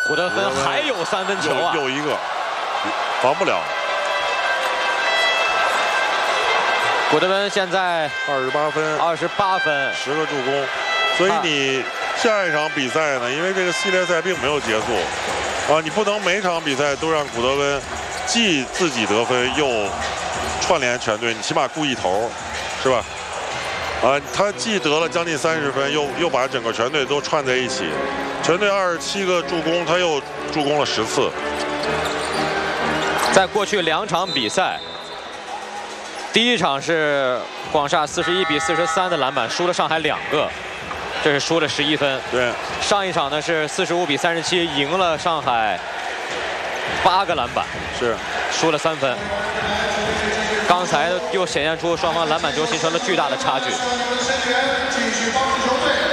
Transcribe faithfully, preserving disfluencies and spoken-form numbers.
古德芬还有三分球啊， 又一个，防不了。 古德芬现在二十八分， 二十八分， 十个助攻。所以你下一场比赛呢，因为这个系列赛并没有结束，啊，你不能每场比赛都让古德温既自己得分又串联全队，你起码顾一头，是吧？啊，他既得了将近三十分，又又把整个全队都串在一起。全队二十七个助攻，他又助攻了十次。 在过去两场比赛，第一场是广厦四十一比四十三的篮板，输了上海两个，这是输了十一分。 对。 上一场呢是四十五比三十七赢了上海八个篮板， 是输了三分。刚才又显现出双方篮板球形成了巨大的差距。